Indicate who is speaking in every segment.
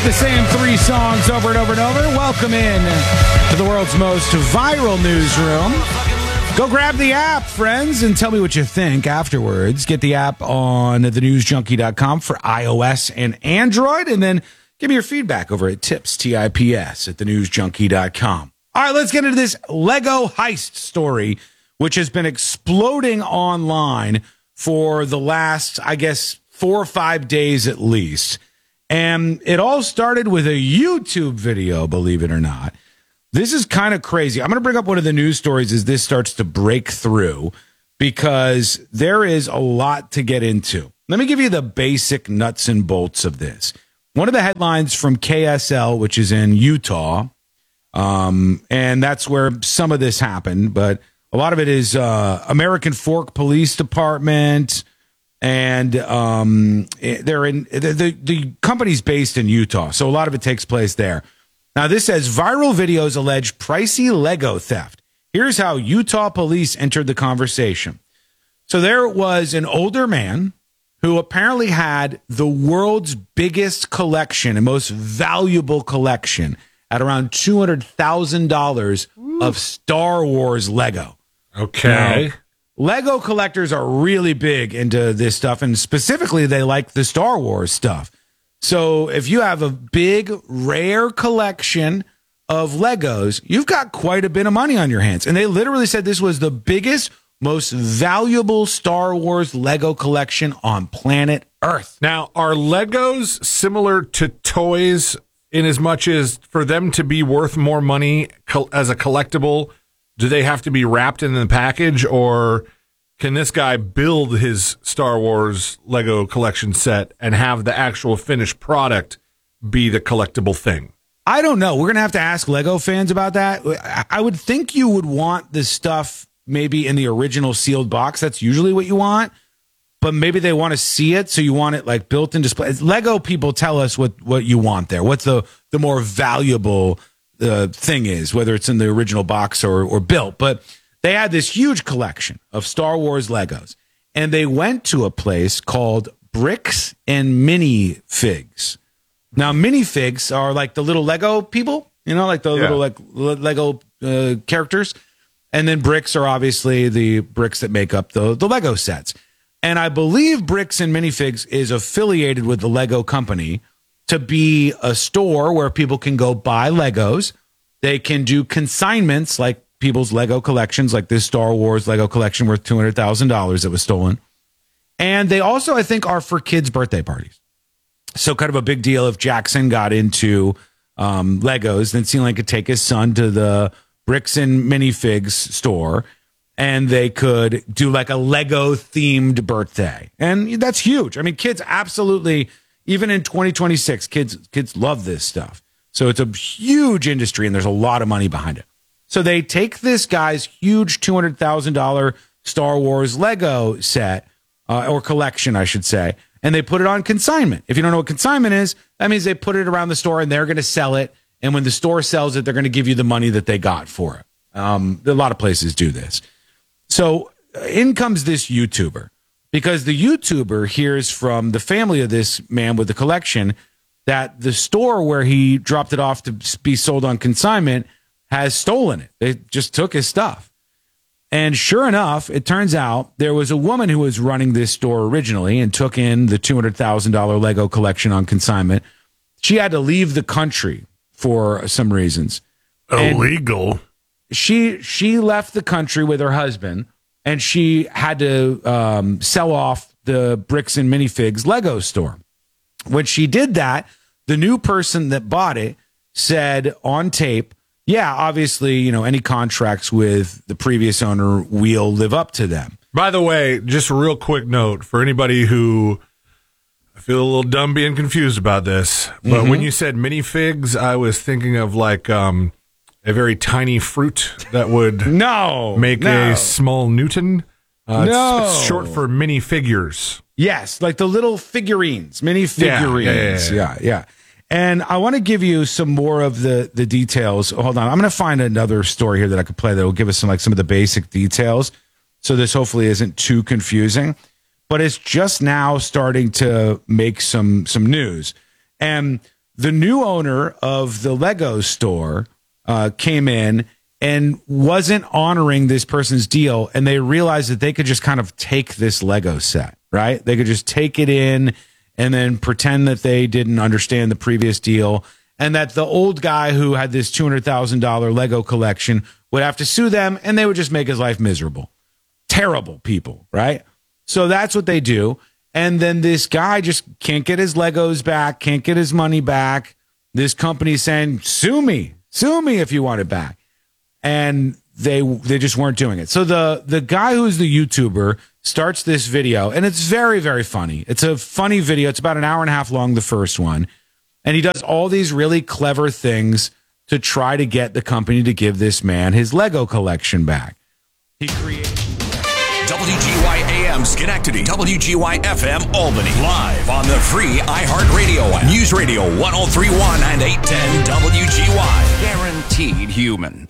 Speaker 1: the same three songs over and over and over. Welcome in to the world's most viral newsroom. Go grab the app, friends, and tell me what you think afterwards. Get the app on thenewsjunkie.com for iOS and Android, and then give me your feedback over at tips at thenewsjunkie.com. All right, let's get into this Lego heist story, which has been exploding online for the last, I guess, 4 or 5 days at least. And it all started with a YouTube video, believe it or not. This is kind of crazy. I'm going to bring up one of the news stories as this starts to break through, because there is a lot to get into. Let me give you the basic nuts and bolts of this. One of the headlines from KSL, which is in Utah, and that's where some of this happened, but a lot of it is American Fork Police Department, and they're in the company's based in Utah, so a lot of it takes place there. Now, this says viral videos allege pricey Lego theft. Here's how Utah police entered the conversation. So there was an older man who apparently had the world's biggest collection and most valuable collection at around $200,000 of Star Wars Lego.
Speaker 2: Okay.
Speaker 1: Now, Lego collectors are really big into this stuff, and specifically they like the Star Wars stuff. So if you have a big, rare collection of Legos, you've got quite a bit of money on your hands. And they literally said this was the biggest, most valuable Star Wars Lego collection on planet Earth.
Speaker 2: Now, are Legos similar to toys in as much as for them to be worth more money as a collectible? Do they have to be wrapped in the package, or can this guy build his Star Wars Lego collection set and have the actual finished product be the collectible thing?
Speaker 1: I don't know. We're going to have to ask Lego fans about that. I would think you would want this stuff maybe in the original sealed box. That's usually what you want. But maybe they want to see it, so you want it like built in display. Lego people tell us what you want there. What's the more valuable thing is, whether it's in the original box or built. But they had this huge collection of Star Wars Legos, and they went to a place called Bricks and Minifigs. Now, minifigs are like the little Lego people, like the little like Lego characters, and then bricks are obviously the bricks that make up the Lego sets. And I believe Bricks and Minifigs is affiliated with the Lego company to be a store where people can go buy Legos. They can do consignments like people's Lego collections, like this Star Wars Lego collection worth $200,000 that was stolen. And they also, I think, are for kids' birthday parties. So kind of a big deal if Jackson got into Legos, then CeeLane could take his son to the Bricks and Minifigs store, and they could do like a Lego-themed birthday. And that's huge. I mean, kids absolutely, even in 2026, kids love this stuff. So it's a huge industry, and there's a lot of money behind it. So they take this guy's huge $200,000 Star Wars Lego set, or collection, I should say, and they put it on consignment. If you don't know what consignment is, that means they put it around the store, and they're going to sell it. And when the store sells it, they're going to give you the money that they got for it. A lot of places do this. So in comes this YouTuber, because the YouTuber hears from the family of this man with the collection that the store where he dropped it off to be sold on consignment has stolen it. They just took his stuff. And sure enough, it turns out there was a woman who was running this store originally and took in the $200,000 Lego collection on consignment. She had to leave the country for some reasons.
Speaker 2: Illegal.
Speaker 1: And she left the country with her husband, and she had to sell off the Bricks and Minifigs Lego store. When she did that, the new person that bought it said on tape, yeah, obviously, any contracts with the previous owner will live up to them.
Speaker 2: By the way, just a real quick note for anybody who, I feel a little dumb being confused about this, but when you said minifigs, I was thinking of like a very tiny fruit that would make a small Newton. It's short for minifigures.
Speaker 1: Yes, like the little figurines, mini figurines. Yeah. And I want to give you some more of the details. Hold on. I'm going to find another story here that I could play that will give us some of the basic details. So this hopefully isn't too confusing. But it's just now starting to make some news. And the new owner of the Lego store came in and wasn't honoring this person's deal, and they realized that they could just kind of take this Lego set, right? They could just take it in and then pretend that they didn't understand the previous deal, and that the old guy who had this $200,000 Lego collection would have to sue them, and they would just make his life miserable. Terrible people, right? So that's what they do. And then this guy just can't get his Legos back, can't get his money back. This company's saying, sue me if you want it back. And they just weren't doing it. So the guy who's the YouTuber starts this video, and it's very, very funny. It's a funny video. It's about an hour and a half long, the first one. And he does all these really clever things to try to get the company to give this man his Lego collection back. He creates
Speaker 3: WGY AM Schenectady, WGY FM Albany, live on the free iHeartRadio app. News Radio 103.1 and 810 WGY. Guaranteed human.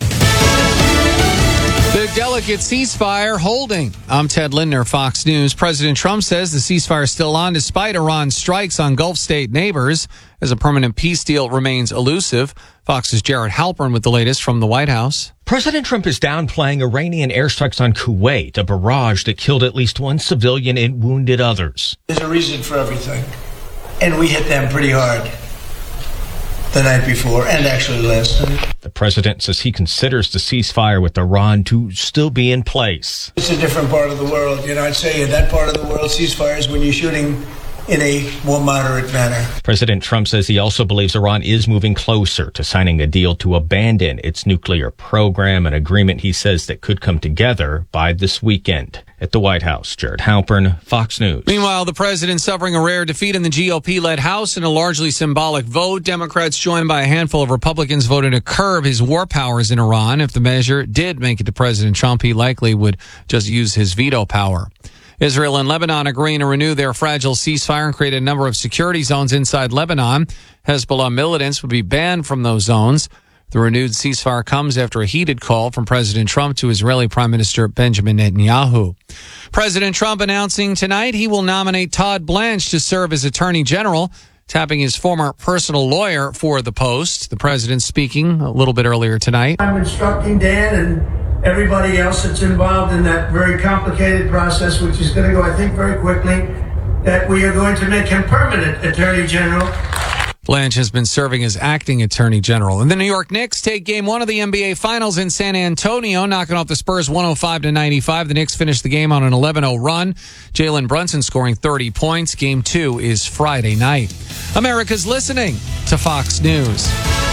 Speaker 4: The delicate ceasefire holding. I'm Ted Lindner, Fox News. President Trump says the ceasefire is still on despite Iran's strikes on Gulf state neighbors as a permanent peace deal remains elusive. Fox's Jared Halpern with the latest from the White House.
Speaker 5: President Trump is downplaying Iranian airstrikes on Kuwait, a barrage that killed at least one civilian and wounded others.
Speaker 6: There's a reason for everything. And we hit them pretty hard the night before and actually last night.
Speaker 5: The president says he considers the ceasefire with Iran to still be in place.
Speaker 6: It's a different part of the world. I'd say in that part of the world, ceasefires when you're shooting in a more moderate manner.
Speaker 5: President Trump says he also believes Iran is moving closer to signing a deal to abandon its nuclear program, an agreement he says that could come together by this weekend. At the White House, Jared Halpern, Fox News.
Speaker 4: Meanwhile, the president suffering a rare defeat in the GOP-led House in a largely symbolic vote. Democrats, joined by a handful of Republicans, voted to curb his war powers in Iran. If the measure did make it to President Trump, he likely would just use his veto power. Israel and Lebanon agreeing to renew their fragile ceasefire and create a number of security zones inside Lebanon. Hezbollah militants would be banned from those zones. The renewed ceasefire comes after a heated call from President Trump to Israeli Prime Minister Benjamin Netanyahu. President Trump announcing tonight he will nominate Todd Blanche to serve as Attorney General, tapping his former personal lawyer for the post. The president speaking a little bit earlier tonight.
Speaker 6: I'm instructing Dan and everybody else that's involved in that very complicated process, which is going to go, I think, very quickly, that we are going to make him permanent Attorney General.
Speaker 4: Blanche has been serving as acting Attorney General. And the New York Knicks take Game 1 of the NBA Finals in San Antonio, knocking off the Spurs 105-95. The Knicks finished the game on an 11-0 run. Jalen Brunson scoring 30 points. Game 2 is Friday night. America's listening to Fox News.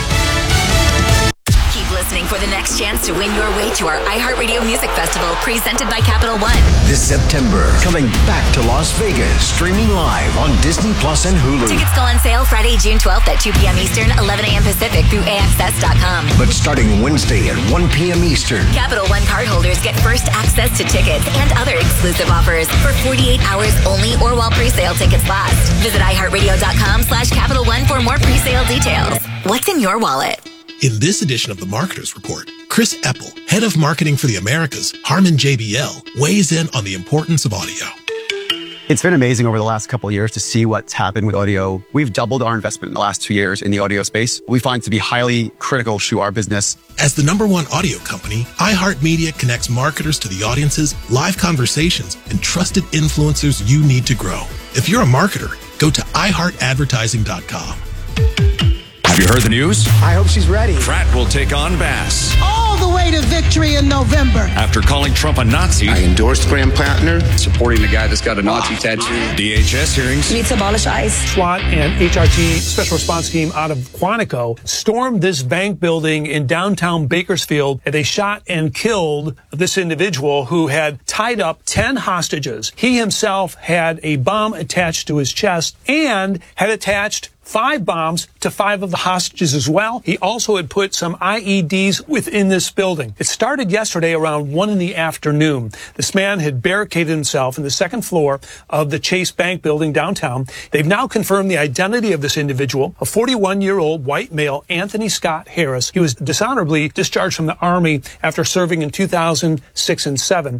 Speaker 7: Keep listening for the next chance to win your way to our iHeartRadio Music Festival presented by Capital One.
Speaker 8: This September, coming back to Las Vegas, streaming live on Disney Plus and Hulu.
Speaker 7: Tickets go on sale Friday, June 12th at 2 p.m. Eastern, 11 a.m. Pacific through AXS.com.
Speaker 8: But starting Wednesday at 1 p.m. Eastern,
Speaker 7: Capital One cardholders get first access to tickets and other exclusive offers for 48 hours only or while pre-sale tickets last. Visit iHeartRadio.com/Capital One for more pre-sale details. What's in your wallet?
Speaker 9: In this edition of the Marketer's Report, Chris Eppel, head of marketing for the Americas, Harman JBL, weighs in on the importance of audio.
Speaker 10: It's been amazing over the last couple of years to see what's happened with audio. We've doubled our investment in the last 2 years in the audio space. We find it to be highly critical to our business.
Speaker 9: As the #1 audio company, iHeartMedia connects marketers to the audiences, live conversations, and trusted influencers you need to grow. If you're a marketer, go to iHeartAdvertising.com.
Speaker 3: Have you heard the news?
Speaker 11: I hope she's ready.
Speaker 3: Pratt will take on Bass.
Speaker 11: All the way to victory in November.
Speaker 3: After calling Trump a Nazi.
Speaker 12: I endorsed Graham Plattner, supporting the guy that's got a Nazi tattoo.
Speaker 3: DHS hearings.
Speaker 13: Need to abolish ICE.
Speaker 14: SWAT and HRT Special Response Team out of Quantico stormed this bank building in downtown Bakersfield. They shot and killed this individual who had tied up 10 hostages. He himself had a bomb attached to his chest and had attached 5 bombs to 5 of the hostages as well. He also had put some IEDs within this building. It started yesterday around 1 in the afternoon. This man had barricaded himself in the 2nd floor of the Chase Bank building downtown. They've now confirmed the identity of this individual, a 41-year-old white male, Anthony Scott Harris. He was dishonorably discharged from the Army after serving in 2006 and 2007.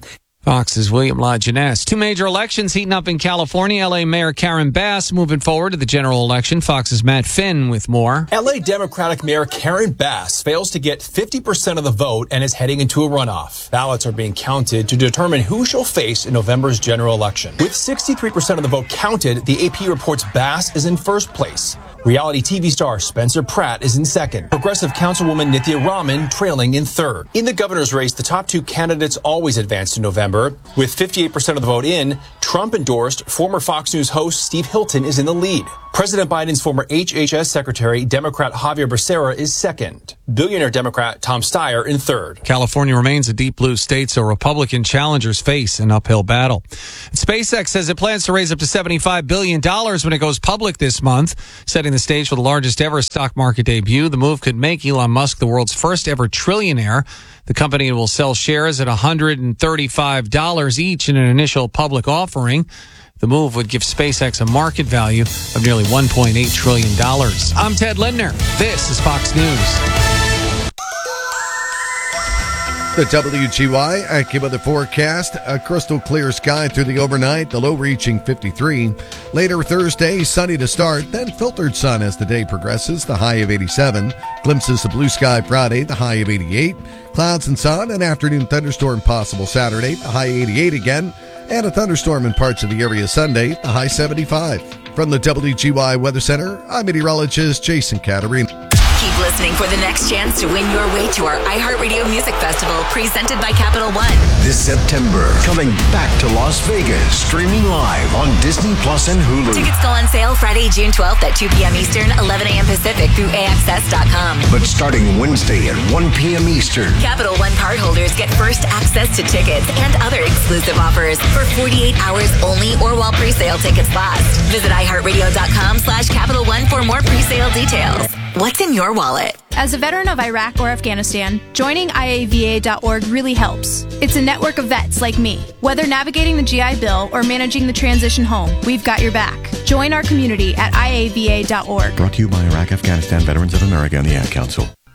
Speaker 4: Fox's William Lajeunesse. Two major elections heating up in California. L.A. Mayor Karen Bass moving forward to the general election. Fox's Matt Finn with more.
Speaker 13: L.A. Democratic Mayor Karen Bass fails to get 50% of the vote and is heading into a runoff. Ballots are being counted to determine who she'll face in November's general election. With 63% of the vote counted, the AP reports Bass is in first place. Reality TV star Spencer Pratt is in second. Progressive Councilwoman Nithya Raman trailing in third. In the governor's race, the top two candidates always advanced in November. With 58% of the vote in, Trump-endorsed former Fox News host Steve Hilton is in the lead. President Biden's former HHS Secretary, Democrat Javier Becerra, is second. Billionaire Democrat Tom Steyer in third.
Speaker 4: California remains a deep blue state, so Republican challengers face an uphill battle. SpaceX says it plans to raise up to $75 billion when it goes public this month, setting the stage for the largest ever stock market debut. The move could make Elon Musk the world's first ever trillionaire. The company will sell shares at $135 each in an initial public offering. The move would give SpaceX a market value of nearly $1.8 trillion. I'm Ted Lindner. This is Fox News.
Speaker 15: The WGY AccuWeather forecast, a crystal clear sky through the overnight, the low reaching 53. Later Thursday, sunny to start, then filtered sun as the day progresses, the high of 87. Glimpses of blue sky Friday, the high of 88. Clouds and sun, an afternoon thunderstorm possible Saturday, the high 88 again. And a thunderstorm in parts of the area Sunday, the high 75. From the WGY Weather Center, I'm meteorologist Jason Caterina.
Speaker 7: Keep listening for the next chance to win your way to our iHeartRadio Music Festival, presented by Capital One.
Speaker 8: This September, coming back to Las Vegas, streaming live on Disney Plus and Hulu.
Speaker 7: Tickets go on sale Friday, June 12th at 2 p.m. Eastern, 11 a.m. Pacific through AXS.com.
Speaker 8: But starting Wednesday at 1 p.m. Eastern,
Speaker 7: Capital One cardholders get first access to tickets and other exclusive offers for 48 hours only or while presale tickets last. Visit iHeartRadio.com/Capital One for more presale details. What's in your wallet?
Speaker 16: As a veteran of Iraq or Afghanistan, joining IAVA.org really helps. It's a network of vets like me. Whether navigating the GI Bill or managing the transition home, we've got your back. Join our community at IAVA.org.
Speaker 17: Brought to you by Iraq Afghanistan Veterans of America and the Ad Council.